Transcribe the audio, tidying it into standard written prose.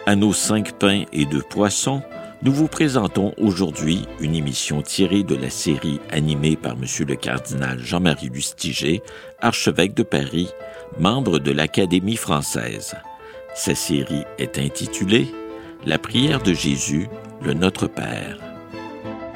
À nos 5 pains et 2 poissons, nous vous présentons aujourd'hui une émission tirée de la série animée par M. le cardinal Jean-Marie Lustiger, archevêque de Paris, membre de l'Académie française. Sa série est intitulée « La prière de Jésus, le Notre Père ».